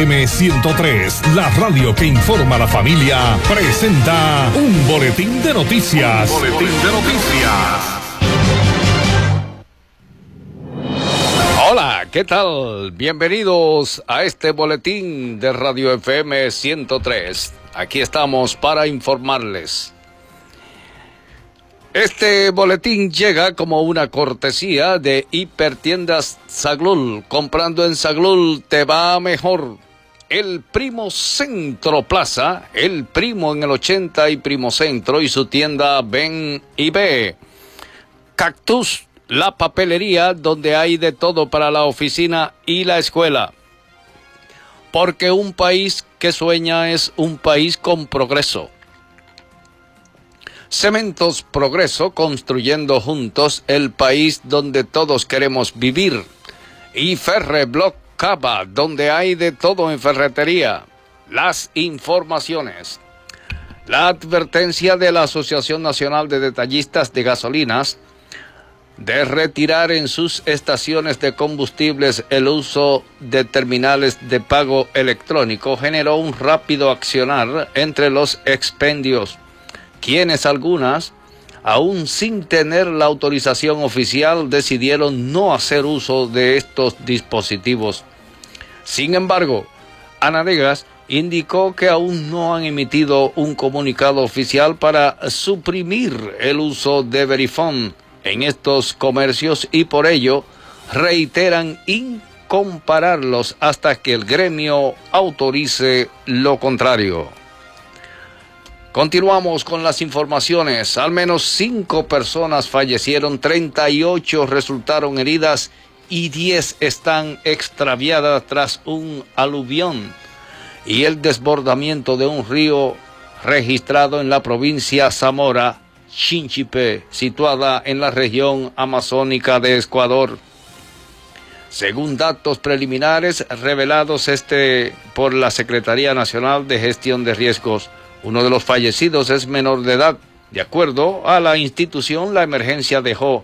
FM 103, la radio que informa a la familia, presenta un boletín de noticias. Hola, ¿qué tal? Bienvenidos a este boletín de Radio FM 103. Aquí estamos para informarles. Este boletín llega como una cortesía de Hipertiendas Zaglul. Comprando en Zaglul te va mejor. El Primo Centro Plaza, el Primo en el 80 y Primo Centro y su tienda Ven y Ve. Cactus, la papelería donde hay de todo para la oficina y la escuela. Porque un país que sueña es un país con progreso. Cementos Progreso, construyendo juntos el país donde todos queremos vivir. Y Ferreblock Cava, donde hay de todo en ferretería. Las informaciones. La advertencia de la Asociación Nacional de Detallistas de Gasolinas de retirar en sus estaciones de combustibles el uso de terminales de pago electrónico generó un rápido accionar entre los expendios, quienes algunas, aún sin tener la autorización oficial, decidieron no hacer uso de estos dispositivos. Sin embargo, Anadegas indicó que aún no han emitido un comunicado oficial para suprimir el uso de Verifone en estos comercios y por ello reiteran incompararlos hasta que el gremio autorice lo contrario. Continuamos con las informaciones. Al menos 5 personas fallecieron, 38 resultaron heridas y 10 están extraviadas tras un aluvión y el desbordamiento de un río registrado en la provincia Zamora, Chinchipe, situada en la región amazónica de Ecuador. Según datos preliminares revelados por la Secretaría Nacional de Gestión de Riesgos, uno de los fallecidos es menor de edad. De acuerdo a la institución, la emergencia dejó